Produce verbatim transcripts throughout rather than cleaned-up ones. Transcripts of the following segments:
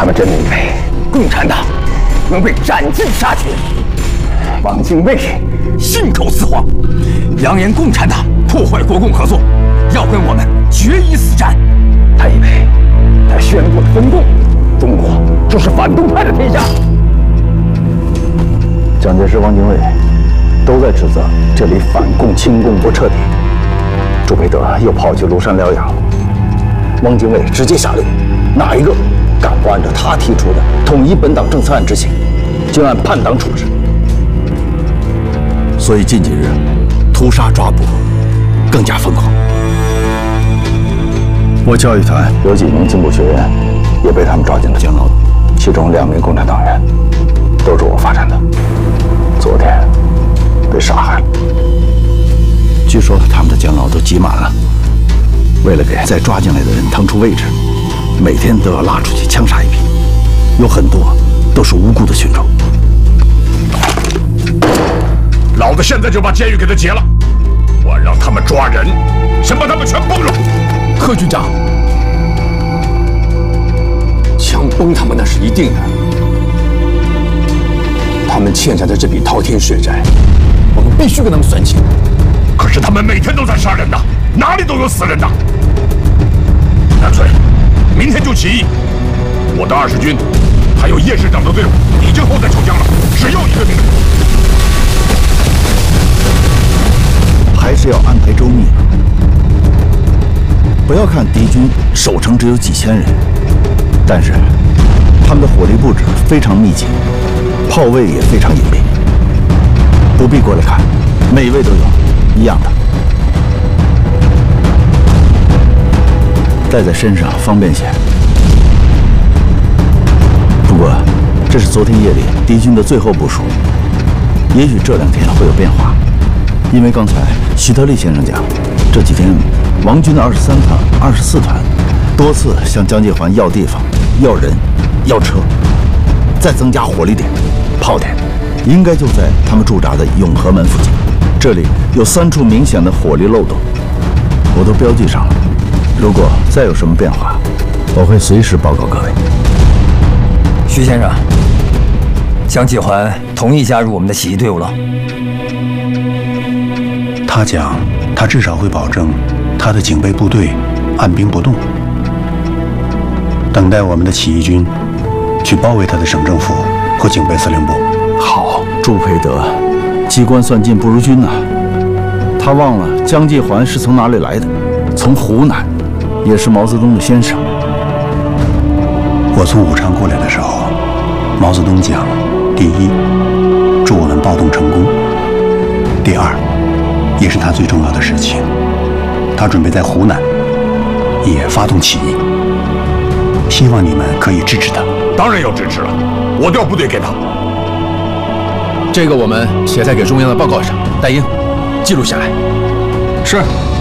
们真的以为共产党能被斩尽杀绝？汪精卫信口雌黄，扬言共产党破坏国共合作，要跟我们决一死战。他以为他宣布了分共，中国就是反动派的天下。 蒋介石、汪精卫都在指责这里反共亲共不彻底。朱培德又跑去庐山疗养，汪精卫直接下令，哪一个敢不按照他提出的统一本党政策案执行，就按叛党处置。 所以近几日屠杀抓捕更加疯狂。我教育团有几名进步学员也被他们抓进了监牢，其中两名共产党员都是我发展的，昨天被杀害了。 据说他们的监牢都挤满了，为了给再抓进来的人腾出位置，每天都要拉出去枪杀一批，有很多都是无辜的群众。 老子现在就把监狱给他劫了，我让他们抓人，先把他们全崩了。 贺军长，枪崩他们那是一定的，他们欠下的这笔滔天血债，我们必须跟他们算清。 可是他们每天都在杀人呐，哪里都有死人呐。干脆明天就起义，我的二十军还有叶师长的队伍已经后在九江了，只要一个命令。 还是要安排周密。不要看敌军守城只有几千人，但是他们的火力布置非常密集，炮位也非常隐蔽。不必过来看，每位都有一样的，带在身上方便些。不过这是昨天夜里敌军的最后部署，也许这两天会有变化。因为刚才徐特立先生讲，这几天王军的二十三团、二十四团多次向江介环要地方、要人、要车，再增加火力点、炮点，应该就在他们驻扎的永和门附近。这里有三处明显的火力漏洞，我都标记上了。如果再有什么变化，我会随时报告各位。 徐先生，江介环同意加入我们的起义队伍了。 他讲，他至少会保证他的警备部队按兵不动，等待我们的起义军去包围他的省政府和警备司令部。 好，朱培德，机关算尽不如君呐、啊。他忘了江介环是从哪里来的，从湖南，也是毛泽东的先生。 我从武昌过来的时候，毛泽东讲：第一，祝我们暴动成功；第二，也是他最重要的事情，他准备在湖南也发动起义，希望你们可以支持他。 当然要支持了，我调部队给他。 这个我们写在给中央的报告上，戴英，记录下来。是。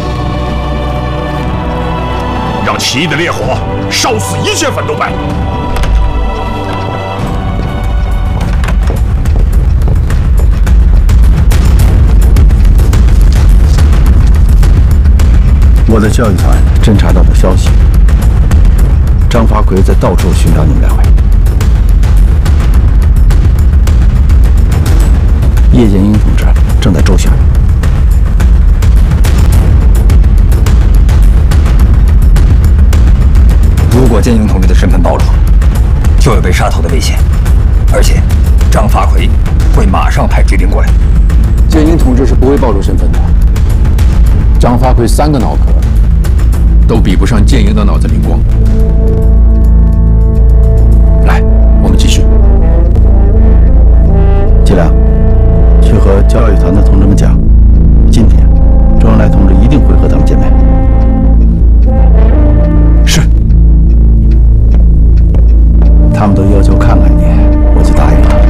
让起义的烈火烧死一切反动派。 我的教育团侦察到的消息，张发奎在到处寻找你们两位。叶剑英同志正在周旋。 如果剑英同志的身份暴露，就有被杀头的危险，而且张发奎会马上派追兵过来。 剑英同志是不会暴露身份的。张发奎三个脑壳都比不上剑英的脑子灵光。来，我们继续。 季良，去和教育团的同志们讲，今天周恩来同志一定会和他们见面。 是。 他们都要求看看你，我就答应了。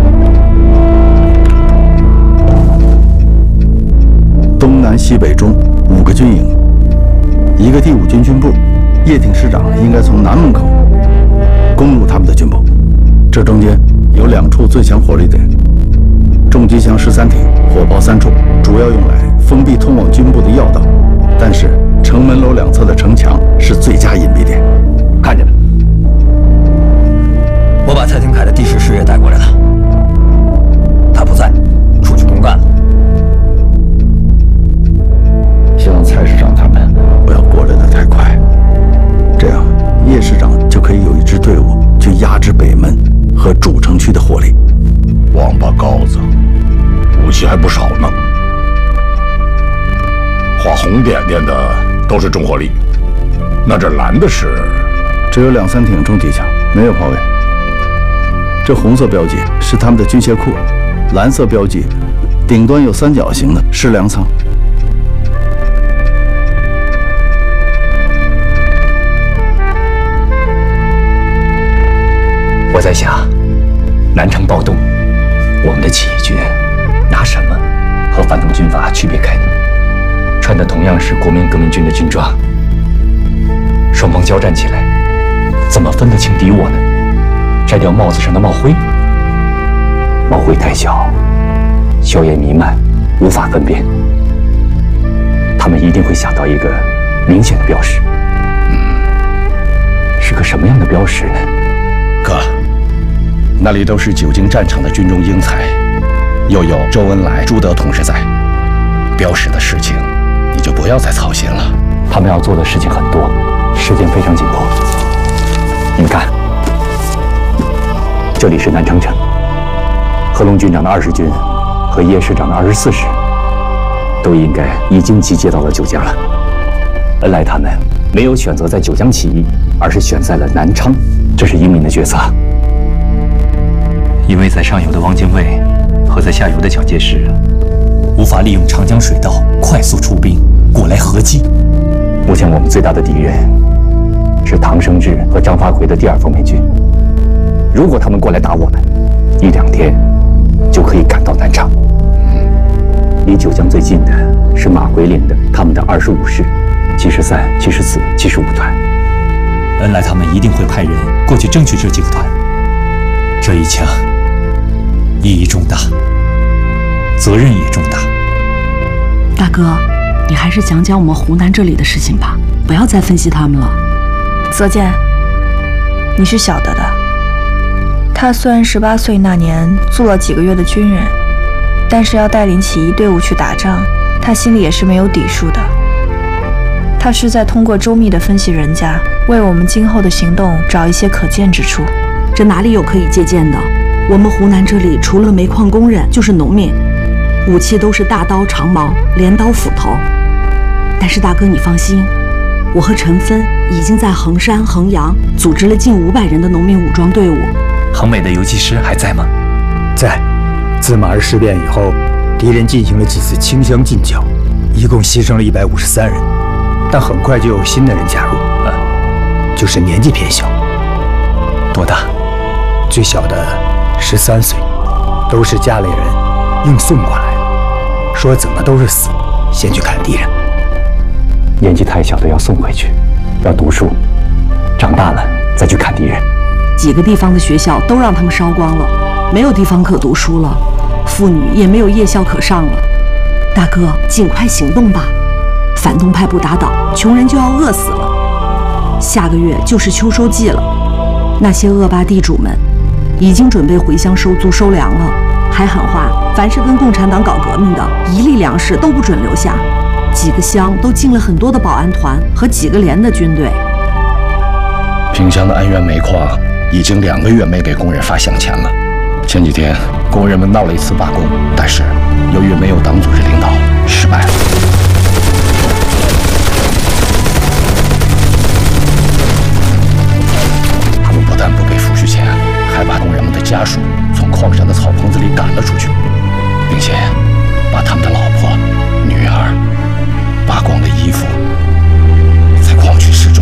东南西北中五个军营，一个第五军军部，叶挺师长应该从南门口攻入他们的军部。这中间有两处最强火力点，重机枪十三挺，火炮三处，主要用来封闭通往军部的要道。但是城门楼两侧的城墙是最佳隐蔽点。 看见了。 蔡廷锴的第十师也带过来了，他不在，出去公干了。 希望蔡师长他们不要过来的太快，这样叶师长就可以有一支队伍去压制北门和主城区的火力。 王八羔子，武器还不少呢。画红点点的都是重火力，那这蓝的是？ 只有两三挺重机枪，没有炮位。这红色标记是他们的军械库，蓝色标记顶端有三角形的是粮仓。 我在想，南城暴动，我们的起义军拿什么和反动军阀区别开呢？穿的同样是国民革命军的军装，双方交战起来，怎么分得清敌我呢？摘掉帽子上的帽徽，帽徽太小，硝烟弥漫，无法分辨。他们一定会想到一个明显的标识，嗯，是个什么样的标识呢？ 哥，那里都是久经战场的军中英才，又有周恩来、朱德同志在，标识的事情你就不要再操心了。 他们要做的事情很多，时间非常紧迫。你们看，这里是南昌城，贺龙军长的二十军和叶师长的二十四师都应该已经集结到了九江了。恩来他们没有选择在九江起义，而是选在了南昌，这是英明的决策。因为在上游的汪精卫和在下游的蒋介石无法利用长江水道快速出兵过来合击。目前我们最大的敌人是唐生智和张发奎的第二方面军。如果他们过来打我们，一两天就可以赶到南昌。离九江最近的是马奎领的他们的二十五师、七十三、七十四、七十五团。恩来他们一定会派人过去争取这几个团。这一枪意义重大，责任也重大。 大哥，你还是讲讲我们湖南这里的事情吧，不要再分析他们了。 泽建，你是晓得的。他虽然十八岁那年做了几个月的军人，但是要带领起义队伍去打仗，他心里也是没有底数的。他是在通过周密的分析人家，为我们今后的行动找一些可见之处。 这哪里有可以借鉴的？我们湖南这里除了煤矿工人就是农民，武器都是大刀、长矛、镰刀、斧头。但是大哥你放心，我和陈芬已经在衡山、衡阳组织了近五百人的农民武装队伍。 衡美的游击师还在吗？ 在。自马日事变以后，敌人进行了几次清乡进剿，一共牺牲了一百五十三人，但很快就有新的人加入，啊、就是年纪偏小。 多大？ 最小的十三岁，都是家里人硬送过来的，说怎么都是死，先去看敌人。 年纪太小的要送回去，要读书，长大了再去看敌人。 几个地方的学校都让他们烧光了，没有地方可读书了，妇女也没有夜校可上了。大哥，尽快行动吧！反动派不打倒，穷人就要饿死了。下个月就是秋收季了，那些恶霸地主们已经准备回乡收租收粮了，还喊话，凡是跟共产党搞革命的，一粒粮食都不准留下。几个乡都进了很多的保安团和几个连的军队。 萍乡的安源煤矿已经两个月没给工人发饷钱了。前几天工人们闹了一次罢工，但是由于没有党组织领导，失败了。他们不但不给抚恤钱，还把工人们的家属从矿山的草棚子里赶了出去，并且把他们的老婆、女儿扒光的衣服在矿区示众。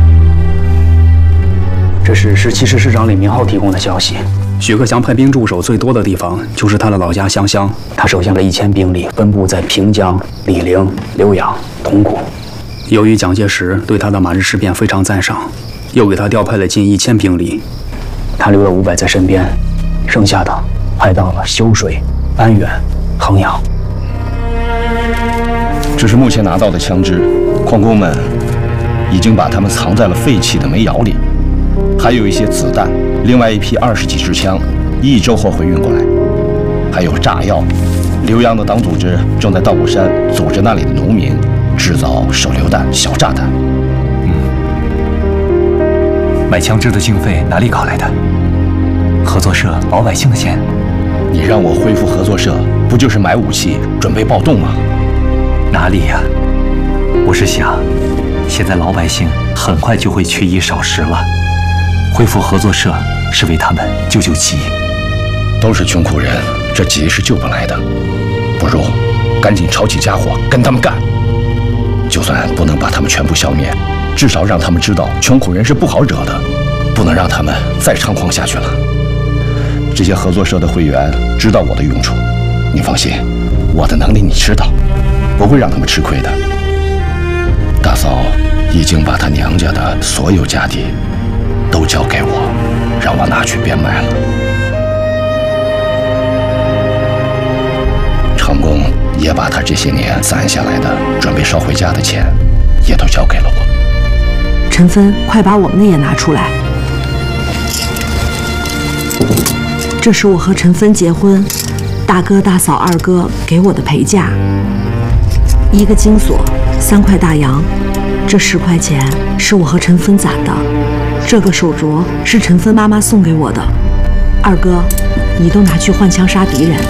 这是十七师师长李明浩提供的消息。许克祥派兵驻守最多的地方就是他的老家湘乡，他手下的一千兵力分布在平江、醴陵、浏阳、铜鼓。由于蒋介石对他的马日事变非常赞赏，又给他调派了近一千兵力，他留了五百在身边，剩下的派到了修水、安远、衡阳。 这是目前拿到的枪支，矿工们已经把它们藏在了废弃的煤窑里，还有一些子弹另外一批二十几支枪，一周后会运过来，还有炸药。浏阳的党组织正在道骨山组织那里的农民制造手榴弹、小炸弹。 嗯，买枪支的经费哪里搞来的？合作社、老百姓的钱。 你让我恢复合作社，不就是买武器准备暴动吗？ 哪里呀？我是想，现在老百姓很快就会缺衣少食了，恢复合作社是为他们救救急。 都是穷苦人，这急是救不来的。不如赶紧抄起家伙跟他们干。就算不能把他们全部消灭，至少让他们知道穷苦人是不好惹的，不能让他们再猖狂下去了。这些合作社的会员知道我的用处，你放心，我的能力你知道，不会让他们吃亏的。大嫂已经把她娘家的所有家底都交给我，让我拿去变卖了。长工也把他这些年攒下来的准备捎回家的钱也都交给了我。 陈芬，快把我们的也拿出来。这是我和陈芬结婚，大哥、大嫂、二哥给我的陪嫁，一个金锁，三块大洋，这十块钱是我和陈芬攒的，这个手镯是陈芬妈妈送给我的。二哥，你都拿去换枪杀敌人。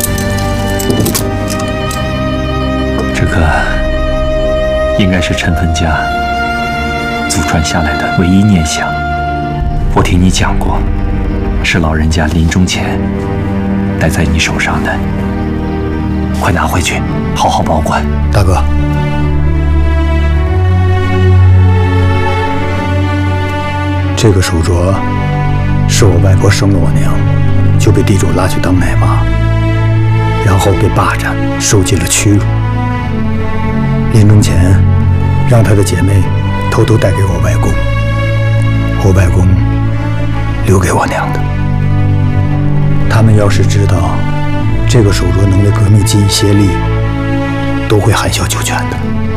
这个应该是陈芬家祖传下来的唯一念想。我听你讲过，是老人家临终前戴在你手上的。快拿回去，好好保管。 大哥，这个手镯是我外婆生了我娘，就被地主拉去当奶妈，然后被霸占，受尽了屈辱。临终前，让她的姐妹偷偷带给我外公，我外公留给我娘的。他们要是知道这个手镯能为革命尽一些力，都会含笑九泉的。